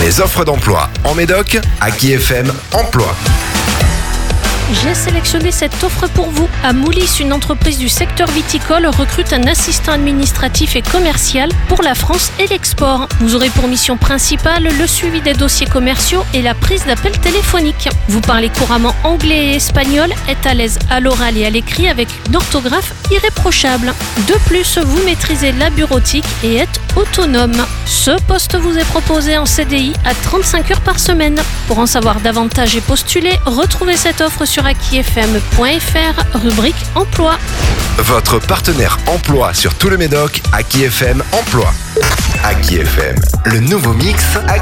Les offres d'emploi en Médoc, Aki FM Emploi. J'ai sélectionné cette offre pour vous. À Moulis, une entreprise du secteur viticole recrute un assistant administratif et commercial pour la France et l'export. Vous aurez pour mission principale le suivi des dossiers commerciaux et la prise d'appels téléphoniques. Vous parlez couramment anglais et espagnol, êtes à l'aise à l'oral et à l'écrit avec une orthographe irréprochable. De plus, vous maîtrisez la bureautique et êtes autonome. Ce poste vous est proposé en CDI à 35 heures par semaine. Pour en savoir davantage et postuler, retrouvez cette offre sur akifm.fr, rubrique emploi. Votre partenaire emploi sur tout le Médoc, Aki FM Emploi. Aki FM, le nouveau mix